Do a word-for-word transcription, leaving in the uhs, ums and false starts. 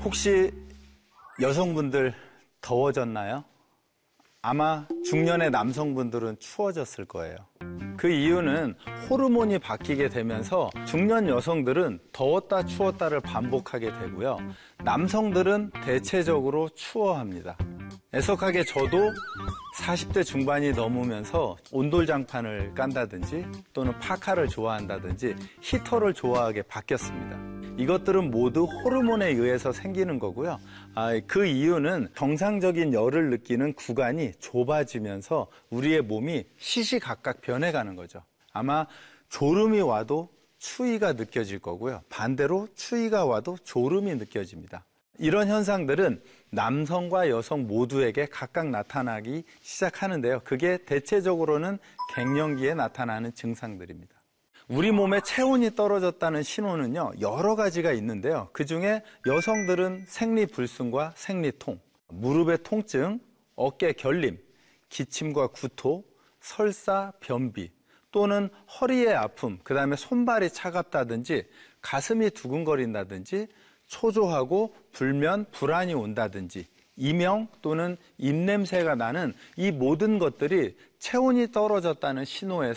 혹시 여성분들 더워졌나요? 아마 중년의 남성분들은 추워졌을 거예요. 그 이유는 호르몬이 바뀌게 되면서 중년 여성들은 더웠다 추웠다를 반복하게 되고요. 남성들은 대체적으로 추워합니다. 애석하게 저도 사십 대 중반이 넘으면서 온돌장판을 깐다든지 또는 파카를 좋아한다든지 히터를 좋아하게 바뀌었습니다. 이것들은 모두 호르몬에 의해서 생기는 거고요. 아, 그 이유는 정상적인 열을 느끼는 구간이 좁아지면서 우리의 몸이 시시각각 변해가는 거죠. 아마 졸음이 와도 추위가 느껴질 거고요. 반대로 추위가 와도 졸음이 느껴집니다. 이런 현상들은 남성과 여성 모두에게 각각 나타나기 시작하는데요. 그게 대체적으로는 갱년기에 나타나는 증상들입니다. 우리 몸의 체온이 떨어졌다는 신호는요, 여러 가지가 있는데요. 그중에 여성들은 생리불순과 생리통, 무릎의 통증, 어깨 결림, 기침과 구토, 설사, 변비, 또는 허리의 아픔, 그 다음에 손발이 차갑다든지 가슴이 두근거린다든지 초조하고 불면, 불안이 온다든지 이명 또는 입냄새가 나는 이 모든 것들이 체온이 떨어졌다는 신호에서